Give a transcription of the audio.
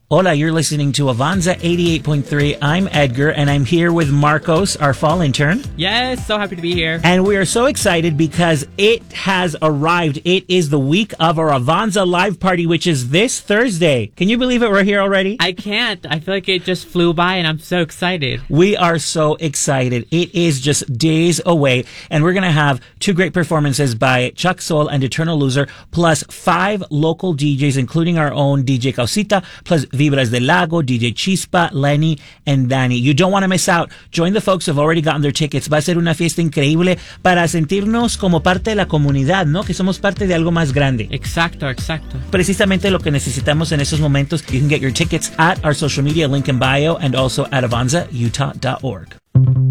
Hola, you're listening to Avanza 88.3. I'm Edgar, and I'm here with Marcos, our fall intern. Yes, so happy to be here. And we are so excited because it has arrived. It is the week of our Avanza live party, which is this Thursday. Can you believe it? We're here already? I can't. I feel like it just flew by, and I'm so excited. We are so excited. It is just days away, and we're going to have two great performances by Chuck Soul and Eternal Loser, plus 5 local DJs, including our own DJ Causita, plus Vibras del Lago, DJ Chispa, Lenny, and Danny. You don't want to miss out. Join the folks who have already gotten their tickets. Va a ser una fiesta increíble para sentirnos como parte de la comunidad, ¿no? Que somos parte de algo más grande. Exacto. Precisamente lo que necesitamos en esos momentos. You can get your tickets at our social media link in bio and also at avanzautah.org.